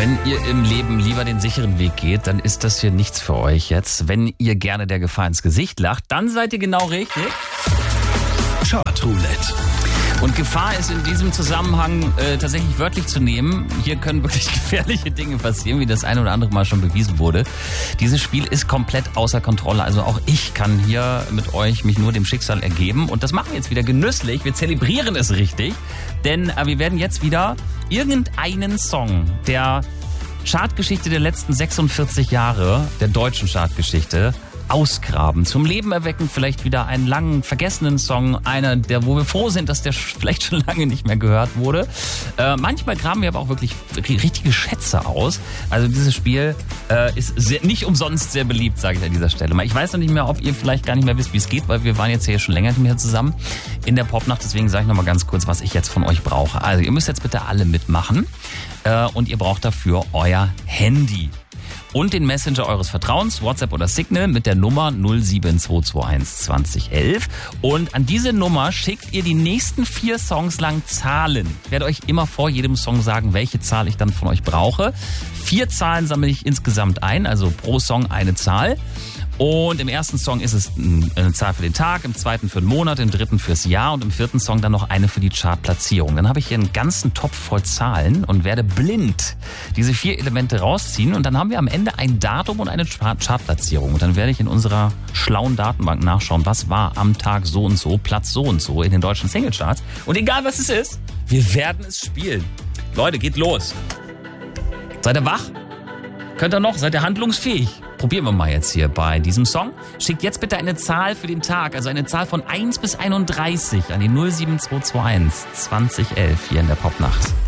Wenn ihr im Leben lieber den sicheren Weg geht, dann ist das hier nichts für euch jetzt. Wenn ihr gerne der Gefahr ins Gesicht lacht, dann seid ihr genau richtig. Chartroulette. Und Gefahr ist in diesem Zusammenhang tatsächlich wörtlich zu nehmen. Hier können wirklich gefährliche Dinge passieren, wie das eine oder andere Mal schon bewiesen wurde. Dieses Spiel ist komplett außer Kontrolle. Also auch ich kann hier mit euch mich nur dem Schicksal ergeben. Und das machen wir jetzt wieder genüsslich. Wir zelebrieren es richtig. Denn wir werden jetzt wieder irgendeinen Song der Chartgeschichte der letzten 46 Jahre, der deutschen Chartgeschichte, ausgraben, zum Leben erwecken, vielleicht wieder einen langen vergessenen Song, einer, wo wir froh sind, dass der vielleicht schon lange nicht mehr gehört wurde. Manchmal graben wir aber auch wirklich richtige Schätze aus. Also dieses Spiel ist nicht umsonst sehr beliebt, sage ich an dieser Stelle mal. Ich weiß noch nicht mehr, ob ihr vielleicht gar nicht mehr wisst, wie es geht, weil wir waren jetzt hier schon länger nicht mehr zusammen in der Popnacht. Deswegen sage ich noch mal ganz kurz, was ich jetzt von euch brauche. Also ihr müsst jetzt bitte alle mitmachen und ihr braucht dafür euer Handy und den Messenger eures Vertrauens, WhatsApp oder Signal, mit der Nummer 07221 2011. Und an diese Nummer schickt ihr die nächsten 4 Songs lang Zahlen. Ich werde euch immer vor jedem Song sagen, welche Zahl ich dann von euch brauche. 4 Zahlen sammle ich insgesamt ein, also pro Song eine Zahl. Und im ersten Song ist es eine Zahl für den Tag, im zweiten für den Monat, im dritten fürs Jahr und im vierten Song dann noch eine für die Chartplatzierung. Dann habe ich hier einen ganzen Topf voll Zahlen und werde blind diese 4 Elemente rausziehen und dann haben wir am Ende ein Datum und eine Chartplatzierung. Und dann werde ich in unserer schlauen Datenbank nachschauen, was war am Tag so und so, Platz so und so in den deutschen Singlecharts. Und egal was es ist, wir werden es spielen. Leute, geht los. Seid ihr wach? Könnt ihr noch? Seid ihr handlungsfähig? Probieren wir mal jetzt hier bei diesem Song. Schickt jetzt bitte eine Zahl für den Tag, also eine Zahl von 1 bis 31 an die 07221 2011 hier in der Popnacht.